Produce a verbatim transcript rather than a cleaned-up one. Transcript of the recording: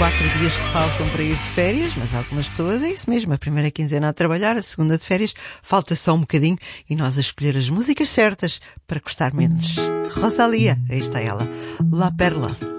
quatro dias que faltam para ir de férias, mas algumas pessoas é isso mesmo, a primeira quinzena a trabalhar, a segunda de férias, falta só um bocadinho e nós a escolher as músicas certas para custar menos. Rosalía, aí está ela, La Perla.